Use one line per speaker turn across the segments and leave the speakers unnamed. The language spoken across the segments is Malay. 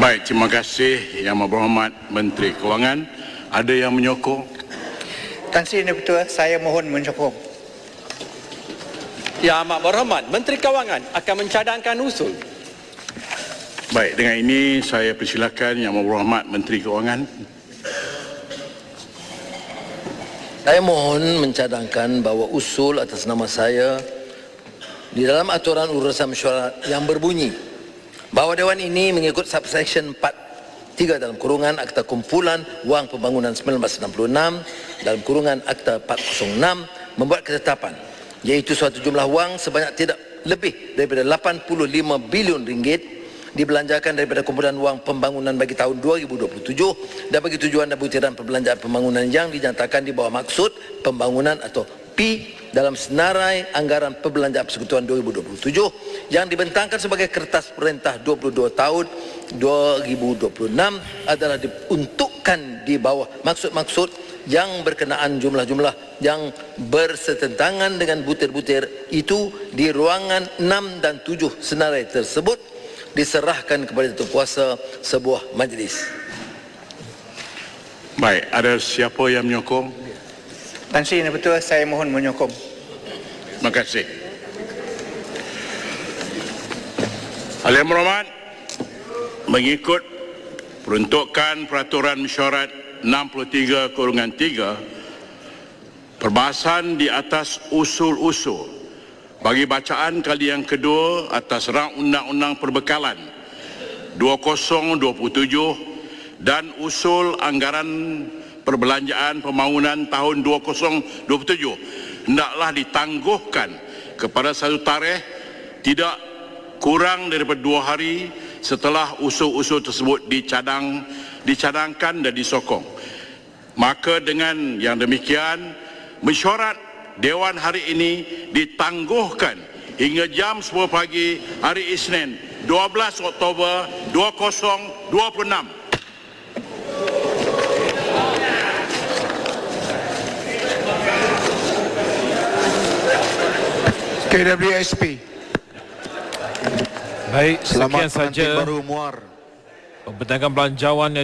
Baik, terima kasih Yang Berhormat Menteri Kewangan. Ada yang menyokong?
Tan Sri Ketua, saya mohon menyokong.
Yang Amat Berhormat Menteri Kewangan akan mencadangkan usul.
Baik, dengan ini saya persilakan Yang Berhormat Menteri Kewangan.
Saya mohon mencadangkan bahawa usul atas nama saya di dalam aturan urusan mesyuarat yang berbunyi bahawa Dewan ini mengikut subsection 4(3) dalam kurungan Akta Kumpulan Wang Pembangunan 1966 dalam kurungan Akta 406 membuat ketetapan iaitu suatu jumlah wang sebanyak tidak lebih daripada 85 bilion ringgit dibelanjakan daripada kumpulan wang pembangunan bagi tahun 2027 dan bagi tujuan dan butiran perbelanjaan pembangunan yang dinyatakan di bawah maksud pembangunan atau P dalam senarai anggaran perbelanjaan persekutuan 2027 yang dibentangkan sebagai kertas perintah 22 tahun 2026 adalah diuntukkan di bawah maksud-maksud yang berkenaan jumlah-jumlah yang bersetentangan dengan butir-butir itu di ruangan 6 dan 7 senarai tersebut diserahkan kepada Tuan Kuasa sebuah majlis.
Baik, ada siapa yang menyokong?
Tan Sri Ketua, saya mohon menyokong.
Terima kasih. Yang Berhormat, mengikut peruntukan Peraturan Mesyuarat 63/3, perbahasan di atas usul-usul bagi bacaan kali yang kedua atas rang Undang-Undang Perbekalan 2027 dan usul anggaran perbelanjaan pembangunan tahun 2027 hendaklah ditangguhkan kepada satu tarikh tidak kurang daripada 2 hari setelah usul-usul tersebut dicadangkan dan disokong. Maka dengan yang demikian, mesyuarat Dewan hari ini ditangguhkan hingga jam 10 pagi hari Isnin 12 Oktober 2026.
KWSP.
Baik, sekian saja
baru Muar.
Pembentangan belanjawan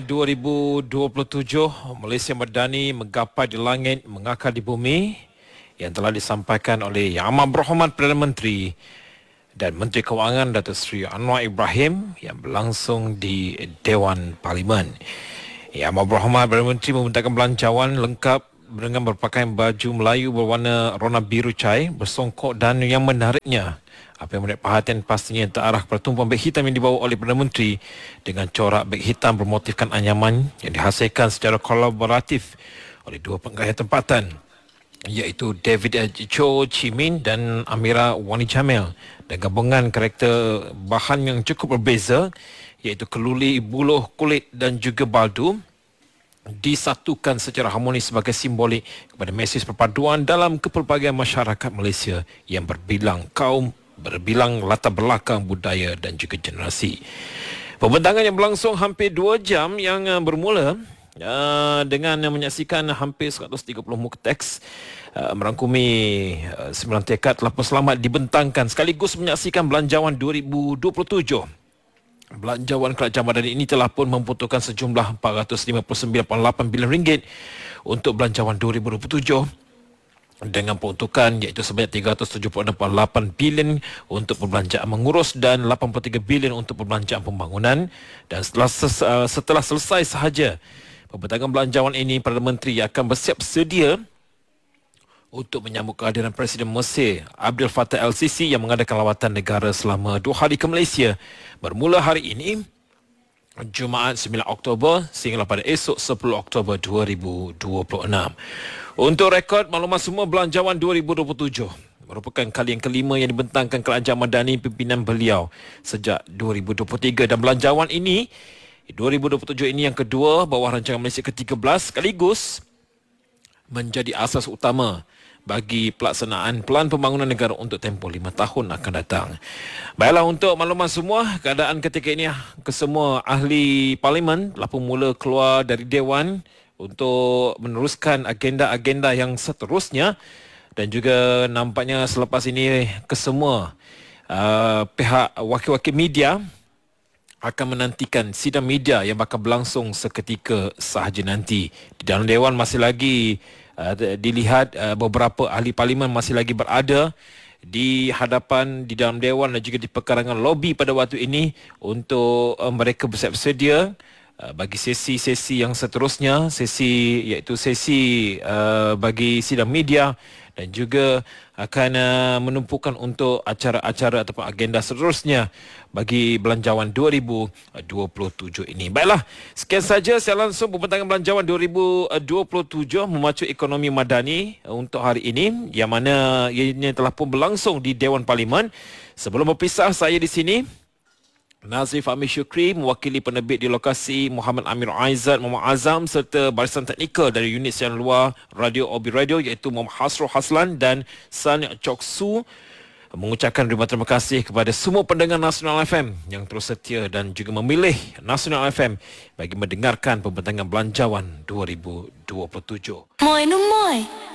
2027 Malaysia Madani menggapai di langit, mengakar di bumi yang telah disampaikan oleh Yang Amat Berhormat Perdana Menteri dan Menteri Kewangan Datuk Seri Anwar Ibrahim yang berlangsung di Dewan Parlimen. Yang Amat Berhormat Perdana Menteri membentangkan belanjawan lengkap dengan berpakaian baju Melayu berwarna rona biru cai, bersongkok dan yang menariknya, apa yang menarik perhatian pastinya terarah kepada tumpuan beg hitam yang dibawa oleh Perdana Menteri dengan corak beg hitam bermotifkan anyaman yang dihasilkan secara kolaboratif oleh dua penggaya tempatan iaitu David Cho Chi Min dan Amira Wani Jamil, dan gabungan karakter bahan yang cukup berbeza iaitu keluli, buluh, kulit dan juga baldu disatukan secara harmonis sebagai simbolik kepada mesej perpaduan dalam kepelbagaian masyarakat Malaysia yang berbilang kaum, berbilang latar belakang budaya dan juga generasi. Pembentangan yang berlangsung hampir 2 jam yang bermula dengan menyaksikan hampir 130 muka teks merangkumi 9 tekad telah selamat dibentangkan sekaligus menyaksikan belanjawan 2027. Belanjawan Kerajaan Madani ini telah pun membutuhkan sejumlah 459.8 bilion ringgit untuk belanjawan 2027 dengan peruntukan iaitu sebanyak 376.8 bilion untuk perbelanjaan mengurus dan 83 bilion untuk perbelanjaan pembangunan. Dan setelah selesai sahaja pembentangan belanjawan ini, Perdana Menteri akan bersiap sedia untuk menyambut kehadiran Presiden Mesir Abdel Fattah El-Sisi yang mengadakan lawatan negara selama 2 hari ke Malaysia bermula hari ini Jumaat 9 Oktober sehingga pada esok 10 Oktober 2026. Untuk rekod maklumat semua, belanjawan 2027 merupakan kali yang kelima yang dibentangkan Kerajaan Madani pimpinan beliau sejak 2023, dan belanjawan ini 2027 ini yang kedua bawah rancangan Malaysia ke-13 sekaligus menjadi asas utama bagi pelaksanaan Pelan Pembangunan Negara untuk tempoh 5 tahun akan datang. Baiklah, untuk maklumat semua, keadaan ketika ini kesemua ahli parlimen telah pun mula keluar dari Dewan untuk meneruskan agenda-agenda yang seterusnya, dan juga nampaknya selepas ini kesemua pihak wakil-wakil media akan menantikan sidang media yang bakal berlangsung seketika sahaja nanti. Di dalam Dewan masih lagi dilihat beberapa ahli parlimen masih lagi berada di hadapan di dalam Dewan dan juga di pekarangan lobi pada waktu ini untuk mereka bersedia bagi sesi-sesi yang seterusnya, iaitu sesi bagi sidang media dan juga akan menumpukan untuk acara-acara ataupun agenda seterusnya bagi Belanjawan 2027 ini. Baiklah, sekian saja saya langsung pembentangan Belanjawan 2027 memacu ekonomi madani untuk hari ini, yang mana ianya telah pun berlangsung di Dewan Parlimen. Sebelum berpisah, saya di sini Nazif Amir Syukri, mewakili penerbit di lokasi Muhammad Amir Aizat, Muhammad Azam serta barisan teknikal dari unit siaran luar Radio Obi Radio iaitu Muhammad Hasrul Haslan dan San Chok Su, mengucapkan terima kasih kepada semua pendengar Nasional FM yang terus setia dan juga memilih Nasional FM bagi mendengarkan pembentangan Belanjawan 2027.
Moi no moi.